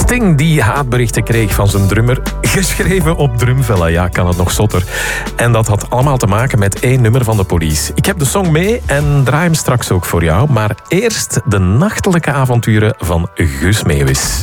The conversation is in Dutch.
Sting die haatberichten kreeg van zijn drummer. Geschreven op drumvellen, ja, kan het nog zotter. En dat had allemaal te maken met 1 nummer van de Police. Ik heb de song mee en draai hem straks ook voor jou. Maar eerst de nachtelijke avonturen van Guus Meeuwis.